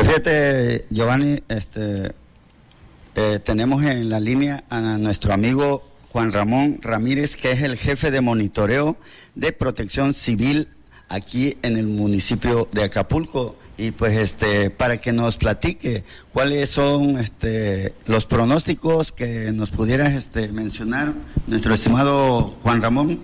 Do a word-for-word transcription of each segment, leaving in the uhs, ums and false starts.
Fíjate, Giovanni, este, eh, tenemos en la línea a nuestro amigo Juan Ramón Ramírez, que es el jefe de monitoreo de Protección Civil aquí en el municipio de Acapulco, y pues este para que nos platique cuáles son este los pronósticos que nos pudieras este mencionar, nuestro estimado Juan Ramón.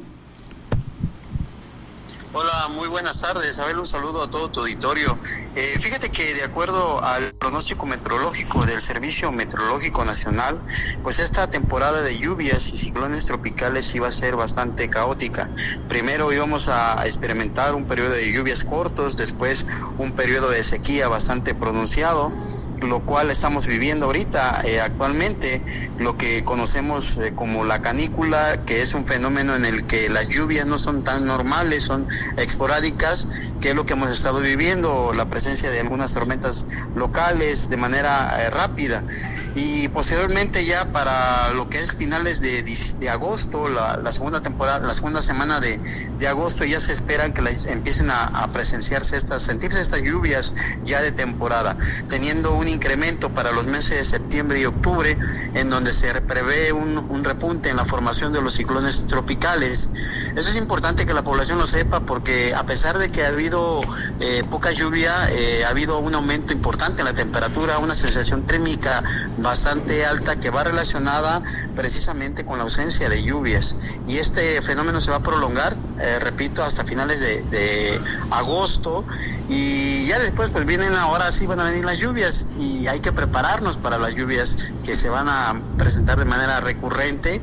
Hola, muy buenas tardes. Abel, un saludo a todo tu auditorio. Eh, fíjate que de acuerdo al pronóstico meteorológico del Servicio Meteorológico Nacional, pues esta temporada de lluvias y ciclones tropicales iba a ser bastante caótica. Primero íbamos a experimentar un periodo de lluvias cortos, después un periodo de sequía bastante pronunciado, lo cual estamos viviendo ahorita eh, actualmente, lo que conocemos eh, como la canícula, que es un fenómeno en el que las lluvias no son tan normales, son esporádicas, que es lo que hemos estado viviendo, la presencia de algunas tormentas locales de manera eh, rápida. Y posteriormente ya para lo que es finales de, de agosto, la, la segunda temporada, la segunda semana de, de agosto, ya se esperan que la, empiecen a, a presenciarse estas, sentirse estas lluvias ya de temporada, teniendo un incremento para los meses de septiembre y octubre, en donde se prevé un, un repunte en la formación de los ciclones tropicales. Eso es importante que la población lo sepa, porque a pesar de que ha habido eh, poca lluvia, eh, ha habido un aumento importante en la temperatura, una sensación térmica bastante alta que va relacionada precisamente con la ausencia de lluvias, y este fenómeno se va a prolongar, eh, repito, hasta finales de, de agosto, y ya después pues vienen, ahora sí van a venir las lluvias, y hay que prepararnos para las lluvias que se van a presentar de manera recurrente.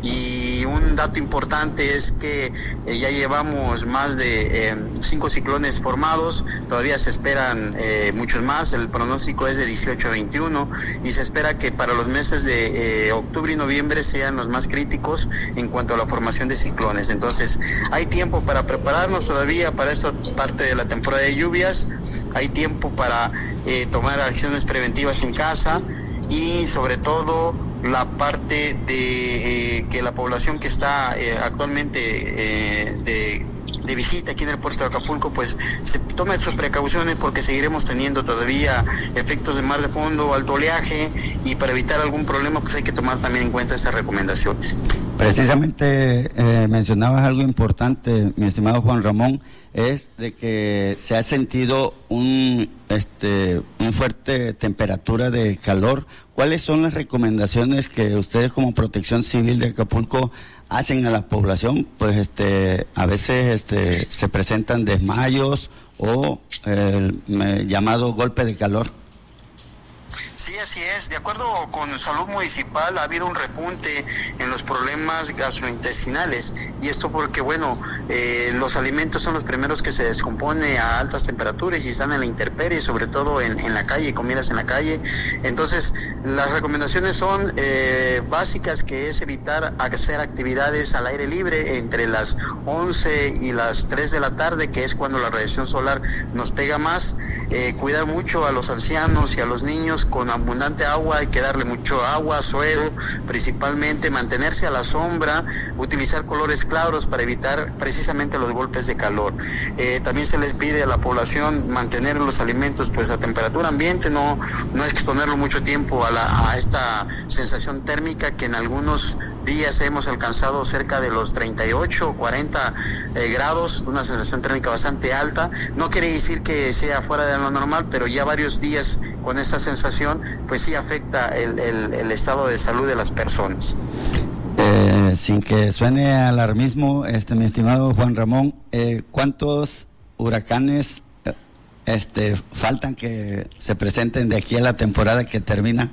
Y un dato importante es que eh, ya llevamos más de eh, cinco ciclones formados, todavía se esperan eh, muchos más, el pronóstico es de dieciocho a veintiuno, y se espera que para los meses de eh, octubre y noviembre sean los más críticos en cuanto a la formación de ciclones. Entonces hay tiempo para prepararnos todavía para esta parte de la temporada de lluvias, hay tiempo para eh, tomar acciones preventivas en casa, y sobre todo la parte de eh, que la población que está eh, actualmente eh, de de visita aquí en el puerto de Acapulco, pues se tomen sus precauciones, porque seguiremos teniendo todavía efectos de mar de fondo, alto oleaje, y para evitar algún problema pues hay que tomar también en cuenta estas recomendaciones. Precisamente eh, mencionabas algo importante, mi estimado Juan Ramón, es de que se ha sentido un este una fuerte temperatura de calor. ¿Cuáles son las recomendaciones que ustedes como Protección Civil de Acapulco hacen a la población? Pues este a veces este se presentan desmayos o el eh, llamado golpe de calor. Sí, así es. De acuerdo con Salud Municipal, ha habido un repunte en los problemas gastrointestinales, y esto porque, bueno, eh, los alimentos son los primeros que se descomponen a altas temperaturas y están en la intemperie, sobre todo en, en la calle, comidas en la calle. Entonces, las recomendaciones son eh, básicas, que es evitar hacer actividades al aire libre entre las once y las tres de la tarde, que es cuando la radiación solar nos pega más. Eh, cuidar mucho a los ancianos y a los niños con abundante agua, hay que darle mucho agua, suero, principalmente mantenerse a la sombra, utilizar colores claros para evitar precisamente los golpes de calor. Eh, también se les pide a la población mantener los alimentos pues a temperatura ambiente, no, no exponerlo mucho tiempo a, la, a esta sensación térmica, que en algunos días hemos alcanzado cerca de los treinta y ocho o cuarenta eh, grados, una sensación térmica bastante alta. No quiere decir que sea fuera de lo normal, pero ya varios días con esta sensación pues sí afecta el, el, el estado de salud de las personas. Eh, sin que suene alarmismo, este mi estimado Juan Ramón, eh, ¿cuántos huracanes eh, este faltan que se presenten de aquí a la temporada que termina?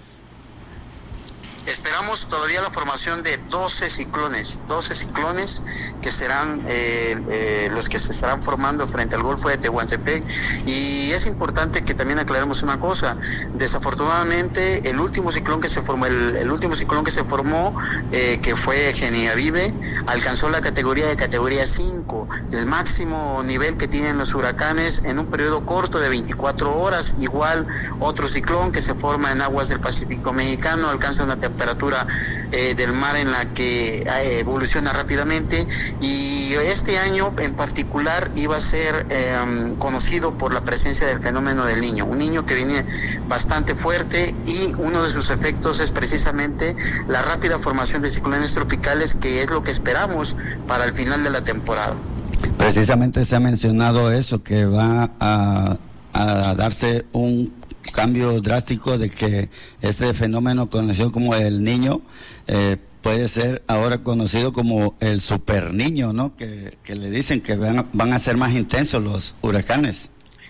Esperamos todavía la formación de doce ciclones, doce ciclones que serán eh, eh, los que se estarán formando frente al Golfo de Tehuantepec. Y es importante que también aclaremos una cosa: desafortunadamente el último ciclón que se formó, el, el último ciclón que se formó, eh, que fue Geniavive, alcanzó la categoría de categoría cinco, el máximo nivel que tienen los huracanes en un periodo corto de veinticuatro horas. Igual otro ciclón que se forma en aguas del Pacífico Mexicano alcanza una temperatura eh, del mar en la que eh, evoluciona rápidamente, y este año en particular iba a ser eh, conocido por la presencia del fenómeno del Niño, un niño que viene bastante fuerte, y uno de sus efectos es precisamente la rápida formación de ciclones tropicales, que es lo que esperamos para el final de la temporada. Precisamente se ha mencionado eso, que va a, a darse un cambio drástico, de que este fenómeno conocido como el Niño eh, puede ser ahora conocido como el super niño, ¿no? Que, que le dicen que van, van a ser más intensos los huracanes.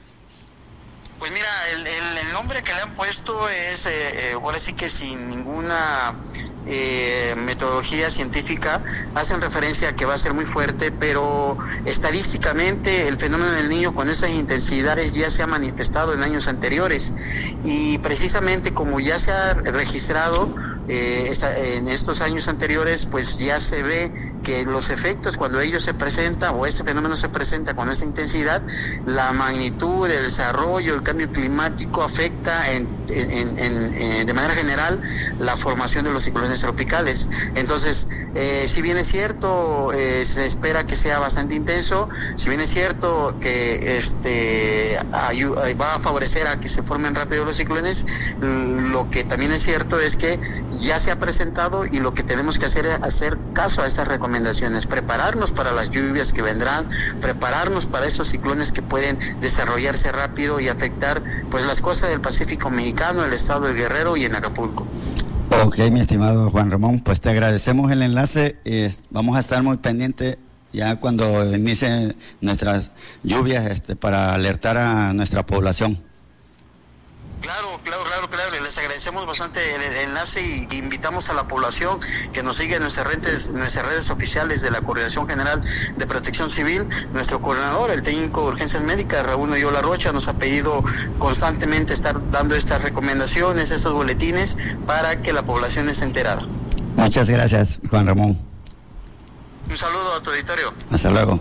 Pues mira, el, el, el nombre que le han puesto es, eh, eh, ahora sí que sin ninguna eh, metodología científica, hacen referencia a que va a ser muy fuerte, pero estadísticamente el fenómeno del Niño con esas intensidades ya se ha manifestado en años anteriores, y precisamente como ya se ha registrado eh, esta, en estos años anteriores, pues ya se ve que los efectos, cuando ellos se presentan, o ese fenómeno se presenta con esa intensidad, la magnitud, el desarrollo, el cambio climático afecta en, en, en, en, de manera general la formación de los ciclones tropicales. Entonces, eh, si bien es cierto, eh, se espera que sea bastante intenso, si bien es cierto que este ayu- va a favorecer a que se formen rápido los ciclones, lo que también es cierto es que ya se ha presentado, y lo que tenemos que hacer es hacer caso a estas recomendaciones, prepararnos para las lluvias que vendrán, prepararnos para esos ciclones que pueden desarrollarse rápido y afectar pues las costas del Pacífico mexicano, el estado de Guerrero y en Acapulco. Ok, mi estimado Juan Ramón, pues te agradecemos el enlace, y vamos a estar muy pendientes ya cuando inicien nuestras lluvias este, para alertar a nuestra población. Claro, claro, claro, claro. Les agradecemos bastante el, el enlace, y invitamos a la población que nos siga en nuestras redes, nuestras redes oficiales de la Coordinación General de Protección Civil. Nuestro coordinador, el técnico de urgencias médicas, Raúl Noyola Rocha, nos ha pedido constantemente estar dando estas recomendaciones, estos boletines, para que la población esté enterada. Muchas gracias, Juan Ramón. Un saludo a tu auditorio. Hasta luego.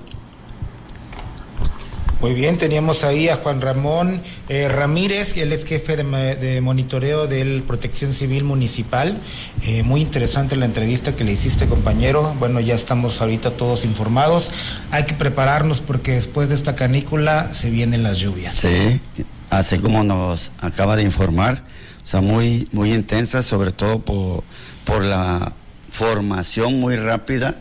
Muy bien, teníamos ahí a Juan Ramón eh, Ramírez, él es jefe de, de monitoreo del Protección Civil Municipal. Eh, muy interesante la entrevista que le hiciste, compañero. Bueno, ya estamos ahorita todos informados. Hay que prepararnos porque después de esta canícula se vienen las lluvias. Sí, así como nos acaba de informar, o sea, muy, muy intensa, sobre todo por, por la formación muy rápida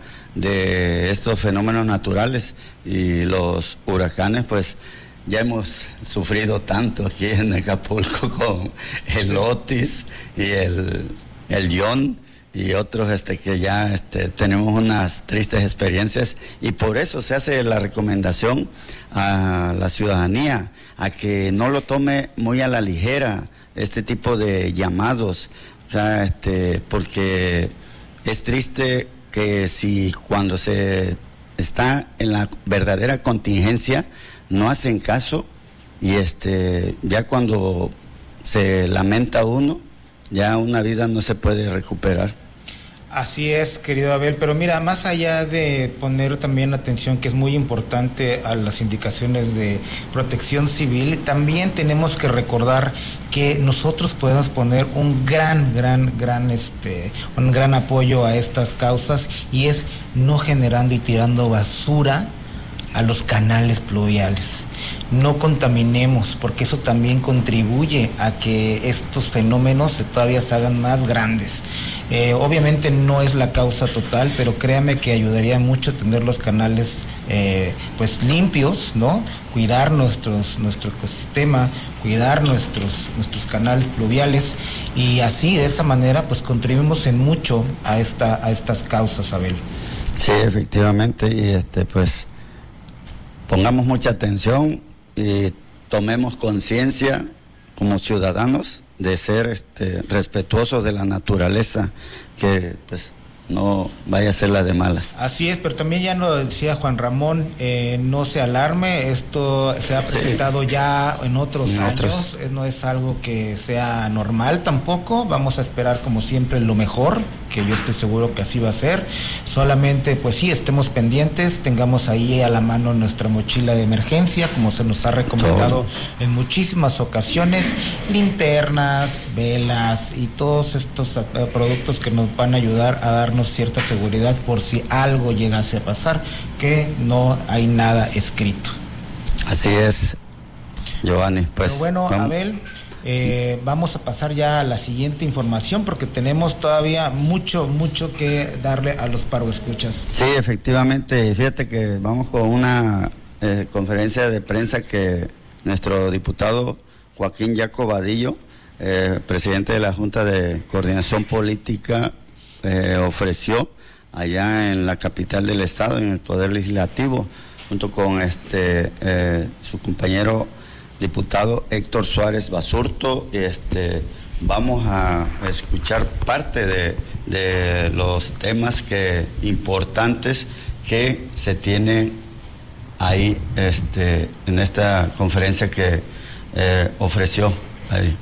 de estos fenómenos naturales, y los huracanes, pues ya hemos sufrido tanto aquí en Acapulco con el Otis y el, el John y otros este que ya este, tenemos unas tristes experiencias, y por eso se hace la recomendación a la ciudadanía a que no lo tome muy a la ligera este tipo de llamados, o sea, este, porque es triste que si cuando se está en la verdadera contingencia no hacen caso, y este ya cuando se lamenta uno, ya una vida no se puede recuperar. Así es, querido Abel, pero mira, más allá de poner también atención, que es muy importante, a las indicaciones de protección civil, también tenemos que recordar que nosotros podemos poner un gran, gran, gran, este, un gran apoyo a estas causas, y es no generando y tirando basura a los canales pluviales. No contaminemos, porque eso también contribuye a que estos fenómenos se todavía se hagan más grandes. Eh, obviamente no es la causa total, pero créame que ayudaría mucho tener los canales eh, pues limpios, ¿no? Cuidar nuestros, nuestro ecosistema, cuidar nuestros, nuestros canales pluviales, y así de esa manera pues contribuimos en mucho a esta, a estas causas, Abel. Sí, efectivamente, y este pues pongamos mucha atención y tomemos conciencia como ciudadanos de ser este, respetuosos de la naturaleza, que pues no vaya a ser la de malas. Así es, pero también ya lo decía Juan Ramón, eh, no se alarme, esto se ha presentado sí. ya en otros en años, otros. No es algo que sea normal tampoco, vamos a esperar como siempre lo mejor, que yo estoy seguro que así va a ser, solamente pues sí, estemos pendientes, tengamos ahí a la mano nuestra mochila de emergencia, como se nos ha recomendado todo. En muchísimas ocasiones, linternas, velas y todos estos uh, productos que nos van a ayudar a darnos cierta seguridad por si algo llegase a pasar, que no hay nada escrito. Así es, Giovanni. Pues pero bueno, vamos. Abel, eh, vamos a pasar ya a la siguiente información porque tenemos todavía mucho, mucho que darle a los paroescuchas. Sí, efectivamente, fíjate que vamos con una eh, conferencia de prensa que nuestro diputado Joaquín Jaco Vadillo, eh, presidente de la Junta de Coordinación Política, eh, ofreció allá en la capital del estado, en el Poder Legislativo, junto con este eh, su compañero diputado Héctor Suárez Basurto. Este, vamos a escuchar parte de, de los temas que importantes que se tienen ahí este, en esta conferencia que eh, ofreció ahí.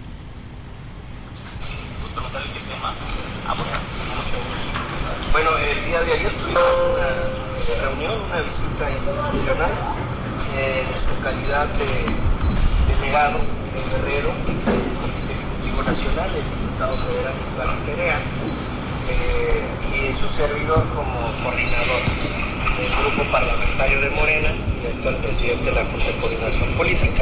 Bueno, el día de ayer tuvimos una reunión, una visita institucional eh, en su calidad de delegado de Guerrero, del Comité Ejecutivo Nacional, el diputado federal Iván Perea, eh, y su servidor como coordinador del grupo parlamentario de Morena y actual presidente de la Junta de Coordinación Política.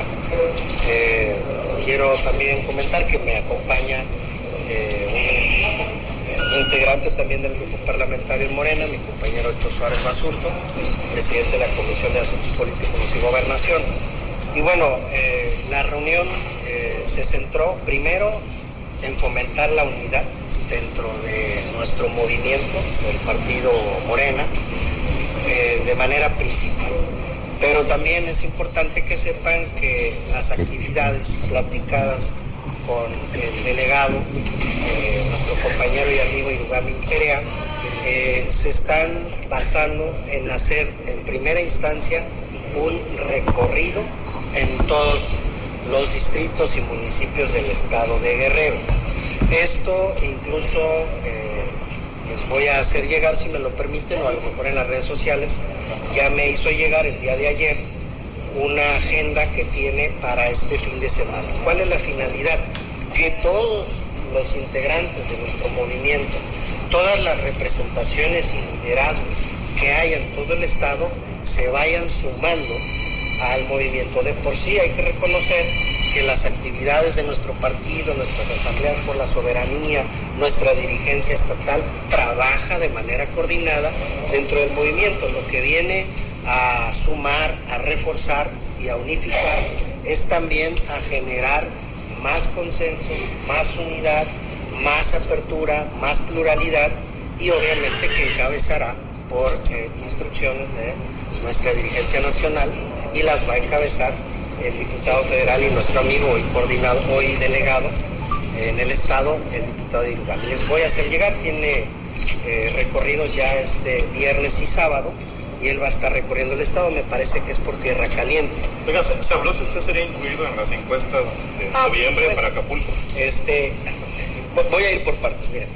Eh, quiero también comentar que me acompaña eh, un, un integrante también del grupo parlamentario de Morena, mi compañero Héctor Suárez Basurto, presidente de la Comisión de Asuntos Políticos y Gobernación. Y bueno, eh, la reunión eh, se centró primero en fomentar la unidad dentro de nuestro movimiento, del partido Morena, eh, de manera principal. Pero también es importante que sepan que las actividades platicadas con el delegado, eh, nuestro compañero y amigo Irugami Perea, eh, se están basando en hacer en primera instancia un recorrido en todos los distritos y municipios del estado de Guerrero. Esto incluso eh, les voy a hacer llegar, si me lo permiten, o a lo mejor en las redes sociales, ya me hizo llegar el día de ayer una agenda que tiene para este fin de semana. ¿Cuál es la finalidad? Que todos los integrantes de nuestro movimiento, todas las representaciones y liderazgos que hay en todo el estado, se vayan sumando al movimiento. De por sí hay que reconocer que las actividades de nuestro partido, nuestras asambleas por la soberanía, nuestra dirigencia estatal trabaja de manera coordinada dentro del movimiento. Lo que viene a sumar, a reforzar y a unificar es también a generar más consenso, más unidad, más apertura, más pluralidad y obviamente que encabezará por eh, instrucciones de nuestra dirigencia nacional y las va a encabezar el diputado federal y nuestro amigo hoy coordinado, hoy delegado en el estado, el diputado Irugami. Les voy a hacer llegar, tiene eh, recorridos ya este viernes y sábado y él va a estar recorriendo el estado, me parece que es por Tierra Caliente. Oiga, se, se habló si usted sería incluido en las encuestas de ah, noviembre bueno, para Acapulco. Este, voy a ir por partes, miren.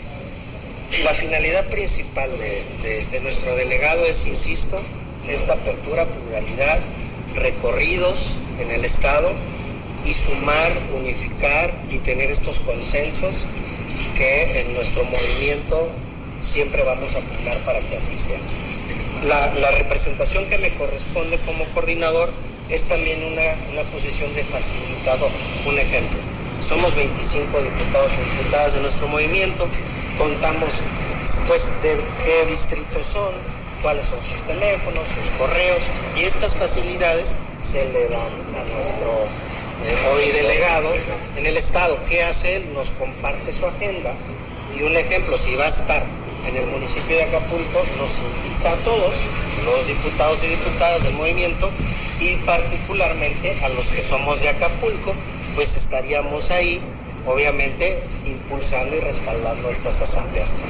La finalidad principal de, de, de nuestro delegado es, insisto, esta apertura, pluralidad, recorridos en el estado y sumar, unificar y tener estos consensos que en nuestro movimiento siempre vamos a apuntar para que así sea. La, la representación que me corresponde como coordinador es también una, una posición de facilitador. Un ejemplo, somos veinticinco diputados y diputadas de nuestro movimiento, contamos pues de qué distritos son, cuáles son sus teléfonos, sus correos, y estas facilidades se le dan a nuestro eh, hoy delegado en el estado. ¿Qué hace él? Nos comparte su agenda y un ejemplo, si va a estar en el municipio de Acapulco, nos invita a todos los diputados y diputadas del movimiento y particularmente a los que somos de Acapulco, pues estaríamos ahí obviamente impulsando y respaldando estas asambleas.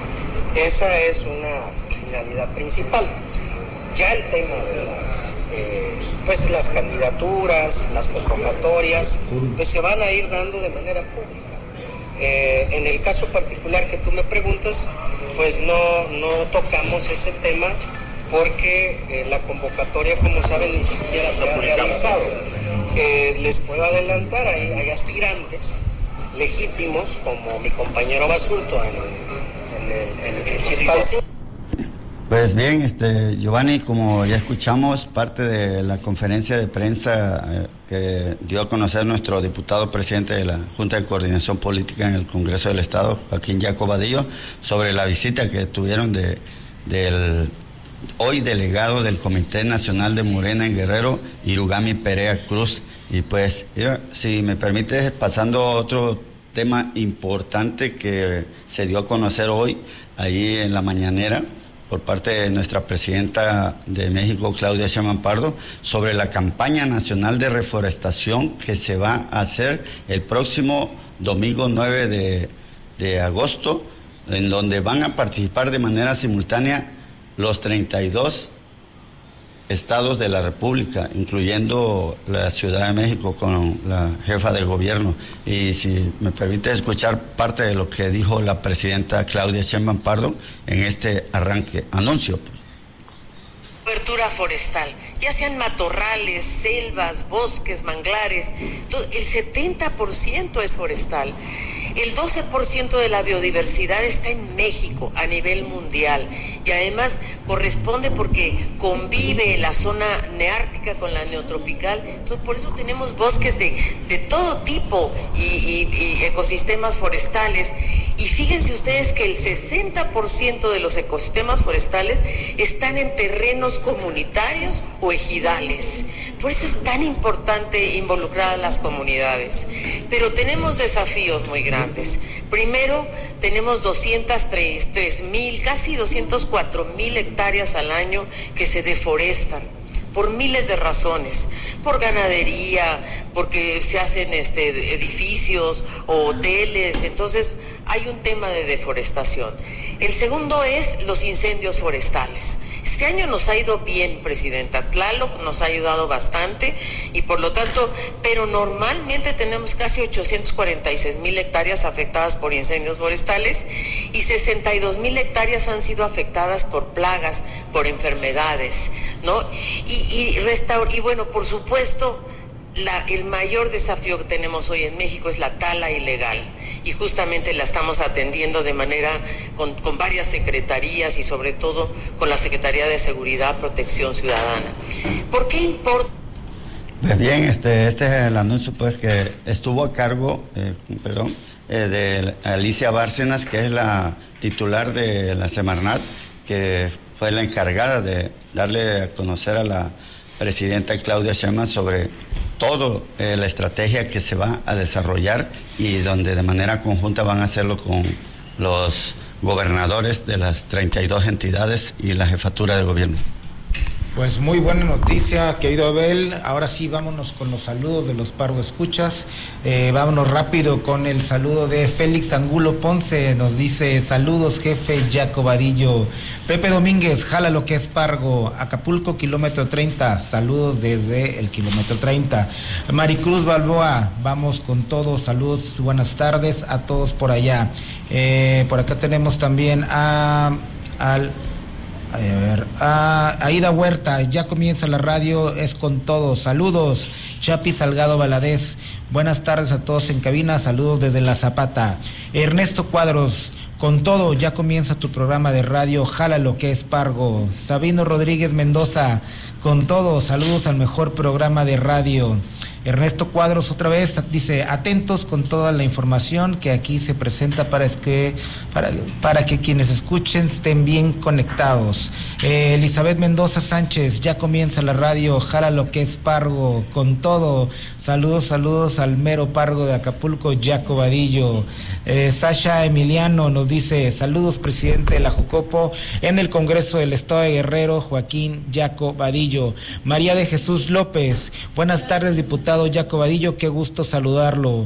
Esa es una finalidad principal. Ya el tema de las, eh, pues las candidaturas, las convocatorias, pues se van a ir dando de manera pública. Eh, en el caso particular que tú me preguntas, pues no, no tocamos ese tema porque eh, la convocatoria, como saben, ni siquiera se ha realizado. Eh, les puedo adelantar, hay, hay aspirantes legítimos, como mi compañero Basulto en, en el, en el Chilpancingo. Pues bien, este, Giovanni, como ya escuchamos parte de la conferencia de prensa eh, que dio a conocer nuestro diputado presidente de la Junta de Coordinación Política en el Congreso del Estado, Joaquín Jaco Vadillo, sobre la visita que tuvieron de, del hoy delegado del Comité Nacional de Morena en Guerrero, Irugami Perea Cruz. Y pues, mira, si me permites, pasando a otro tema importante que se dio a conocer hoy, ahí en la mañanera, por parte de nuestra presidenta de México, Claudia Sheinbaum Pardo, sobre la campaña nacional de reforestación que se va a hacer el próximo domingo nueve de, de agosto, en donde van a participar de manera simultánea los treinta y dos estados de la República, incluyendo la Ciudad de México con la jefa de gobierno. Y si me permite escuchar parte de lo que dijo la presidenta Claudia Sheinbaum Pardo en este arranque, anuncio. Cobertura forestal, ya sean matorrales, selvas, bosques, manglares, el setenta por ciento es forestal. El doce por ciento de la biodiversidad está en México a nivel mundial y además corresponde porque convive la zona neártica con la neotropical. Entonces por eso tenemos bosques de, de todo tipo y, y, y ecosistemas forestales. Y fíjense ustedes que el sesenta por ciento de los ecosistemas forestales están en terrenos comunitarios o ejidales. Por eso es tan importante involucrar a las comunidades. Pero tenemos desafíos muy grandes. Primero, tenemos doscientos tres mil, casi doscientos cuatro mil hectáreas al año que se deforestan por miles de razones, por ganadería, porque se hacen este, edificios o hoteles. Entonces hay un tema de deforestación. El segundo es los incendios forestales. Este año nos ha ido bien, Presidenta. Tlaloc nos ha ayudado bastante y por lo tanto, pero normalmente tenemos casi ochocientos cuarenta y seis mil hectáreas afectadas por incendios forestales y sesenta y dos mil hectáreas han sido afectadas por plagas, por enfermedades, ¿no? Y, y, restaur- y bueno, por supuesto, La, el mayor desafío que tenemos hoy en México es la tala ilegal y justamente la estamos atendiendo de manera con, con varias secretarías y sobre todo con la Secretaría de Seguridad, Protección Ciudadana. ¿Por qué importa? Pues bien, este, este es el anuncio pues que estuvo a cargo, eh, perdón, eh, de Alicia Bárcenas, que es la titular de la Semarnat, que fue la encargada de darle a conocer a la presidenta Claudia Sheinbaum sobre todo eh, la estrategia que se va a desarrollar y donde de manera conjunta van a hacerlo con los gobernadores de las treinta y dos entidades y la jefatura de gobierno. Pues muy buena noticia, querido Abel. Ahora sí, vámonos con los saludos de los Pargo Escuchas. Eh, vámonos rápido con el saludo de Félix Angulo Ponce. Nos dice: saludos, jefe Jaco Vadillo. Pepe Domínguez, jala lo que es Pargo. Acapulco, kilómetro treinta. Saludos desde el kilómetro treinta. Maricruz Balboa, vamos con todos. Saludos, buenas tardes a todos por allá. Eh, por acá tenemos también a al A ver, a Aida Huerta, ya comienza la radio, es con todos. Saludos, Chapi Salgado Valadez. Buenas tardes a todos en cabina, saludos desde La Zapata. Ernesto Cuadros, con todo, ya comienza tu programa de radio, jala lo que es Pargo. Sabino Rodríguez Mendoza, con todo, saludos al mejor programa de radio. Ernesto Cuadros otra vez dice: atentos con toda la información que aquí se presenta para, es que, para, para que quienes escuchen estén bien conectados. eh, Elizabeth Mendoza Sánchez, ya comienza la radio, jala lo que es Pargo, con todo. Saludos, saludos al mero Pargo de Acapulco, Jaco Vadillo. eh, Sasha Emiliano nos dice: saludos, presidente de la Jucopo en el Congreso del Estado de Guerrero, Joaquín Jaco Vadillo. María de Jesús López, buenas tardes, diputado Jaco Vadillo, qué gusto saludarlo.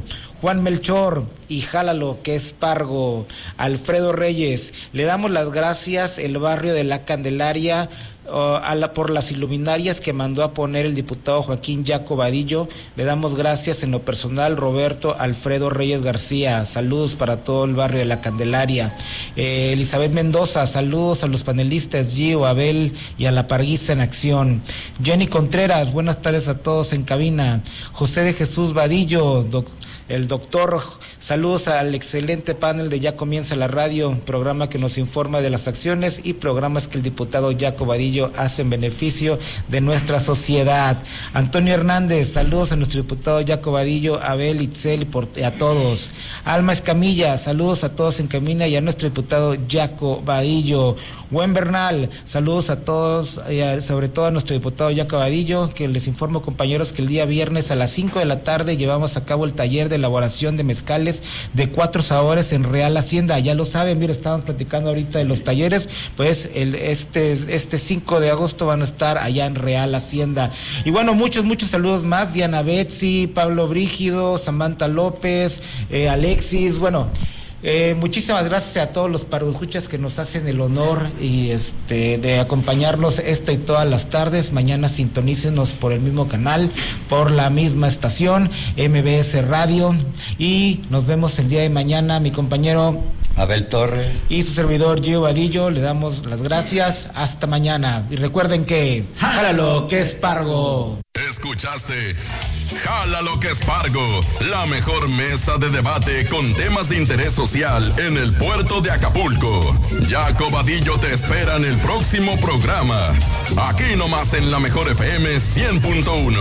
Juan Melchor y jálalo que es Pargo. Alfredo Reyes, le damos las gracias el barrio de La Candelaria Uh, a la, por las iluminarias que mandó a poner el diputado Joaquín Yaco Vadillo. Le damos gracias en lo personal Roberto Alfredo Reyes García. Saludos para todo el barrio de La Candelaria. eh, Elizabeth Mendoza, saludos a los panelistas Gio, Abel y a la Parguisa en acción. Jenny Contreras, buenas tardes a todos en cabina. José de Jesús Vadillo, doc, el doctor, saludos al excelente panel de Ya Comienza la Radio, programa que nos informa de las acciones y programas que el diputado Yaco Vadillo hace en beneficio de nuestra sociedad. Antonio Hernández, saludos a nuestro diputado Yaco Vadillo, Abel, Itzel y, por, y a todos. Alma Escamilla, saludos a todos en cabina y a nuestro diputado Yaco Vadillo. Buen Bernal, saludos a todos, y a, sobre todo a nuestro diputado Yaco Vadillo, que les informo, compañeros, que el día viernes a las cinco de la tarde llevamos a cabo el taller de elaboración de mezcales de cuatro sabores en Real Hacienda. Ya lo saben, mire, estábamos platicando ahorita de los talleres, pues el este este cinco de agosto van a estar allá en Real Hacienda. Y bueno, muchos, muchos saludos más. Diana Betsy, Pablo Brígido, Samantha López, eh, Alexis, bueno... Eh, muchísimas gracias a todos los paruscuchas que nos hacen el honor y este de acompañarnos esta y todas las tardes. Mañana sintonícenos por el mismo canal, por la misma estación, M B S Radio, y nos vemos el día de mañana. Mi compañero Abel Torres y su servidor Gio Vadillo, le damos las gracias. Hasta mañana. Y recuerden que jálalo que es Pargo. Escuchaste Jálalo que es Pargo, la mejor mesa de debate con temas de interés social en el puerto de Acapulco. Yaco Vadillo te espera en el próximo programa. Aquí nomás en la Mejor F M cien punto uno.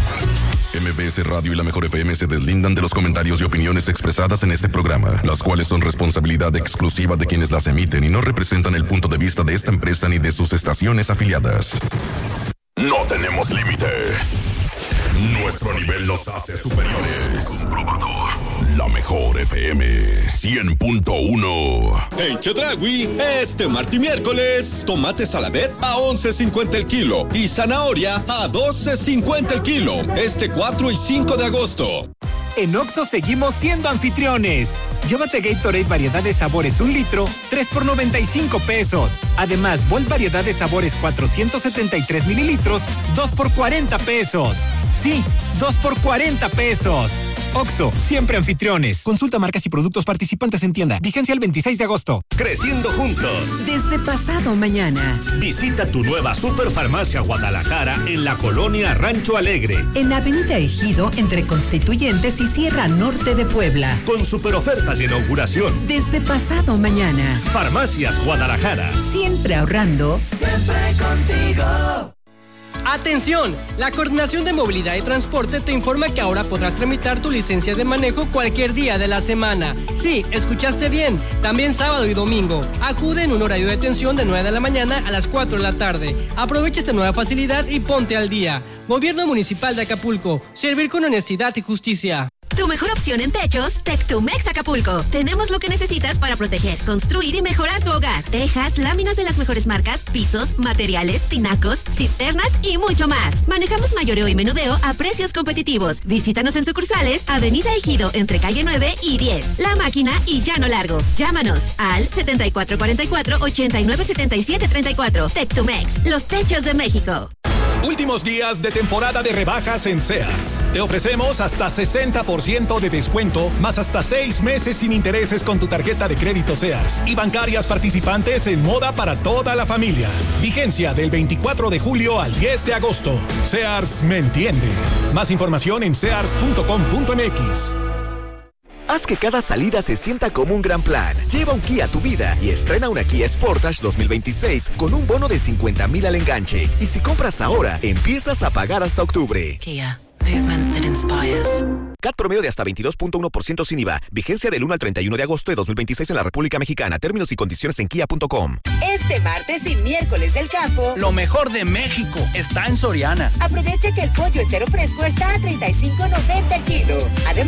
M B S Radio y la Mejor F M se deslindan de los comentarios y opiniones expresadas en este programa, las cuales son responsabilidad exclusiva de quienes las emiten y no representan el punto de vista de esta empresa ni de sus estaciones afiliadas. No tenemos límite. Nuestro nivel los hace superiores. Comprobado. La Mejor F M cien punto uno. En Chedraui, este martes y miércoles, tomate saladet a once cincuenta el kilo y zanahoria a doce cincuenta el kilo. Este cuatro y cinco de agosto. En Oxxo seguimos siendo anfitriones. Llévate Gatorade variedad de sabores un litro, tres por noventa y cinco pesos. Además, Volt variedad de sabores cuatrocientos setenta y tres mililitros, dos por cuarenta pesos. Sí, dos por cuarenta pesos. Oxxo, siempre anfitriones. Consulta marcas y productos participantes en tienda. Vigencia el veintiséis de agosto. Creciendo juntos. Desde pasado mañana. Visita tu nueva Superfarmacia Guadalajara en la colonia Rancho Alegre. En Avenida Ejido, entre Constituyentes y Sierra Norte de Puebla. Con super ofertas de inauguración. Desde pasado mañana. Farmacias Guadalajara. Siempre ahorrando. Siempre contigo. ¡Atención! La Coordinación de Movilidad y Transporte te informa que ahora podrás tramitar tu licencia de manejo cualquier día de la semana. Sí, escuchaste bien, también sábado y domingo. Acude en un horario de atención de nueve de la mañana a las cuatro de la tarde. Aprovecha esta nueva facilidad y ponte al día. Gobierno Municipal de Acapulco. Servir con honestidad y justicia. Tu mejor opción en techos, Tectumex Acapulco. Tenemos lo que necesitas para proteger, construir y mejorar tu hogar. Tejas, láminas de las mejores marcas, pisos, materiales, tinacos, cisternas y mucho más. Manejamos mayoreo y menudeo a precios competitivos. Visítanos en sucursales, Avenida Ejido, entre calle nueve y diez. La Máquina y Llano Largo. Llámanos al setenta y cuatro cuarenta y cuatro, ochenta y nueve setenta y siete treinta y cuatro. Tectumex, los techos de México. Últimos días de temporada de rebajas en Sears. Te ofrecemos hasta sesenta por ciento de descuento, más hasta seis meses sin intereses con tu tarjeta de crédito Sears y bancarias participantes en moda para toda la familia. Vigencia del veinticuatro de julio al diez de agosto. Sears me entiende. Más información en sears punto com punto m x. Haz que cada salida se sienta como un gran plan. Lleva un Kia a tu vida y estrena una Kia Sportage dos mil veintiséis con un bono de cincuenta mil al enganche. Y si compras ahora, empiezas a pagar hasta octubre. Kia, movement that inspires. C A T promedio de hasta veintidós punto uno por ciento sin I V A. Vigencia del uno al treinta y uno de agosto de dos mil veintiséis en la República Mexicana. Términos y condiciones en kia punto com. Este martes y miércoles del campo, lo mejor de México está en Soriana. Aprovecha que el pollo entero fresco está a treinta y cinco noventa el kilo. Además,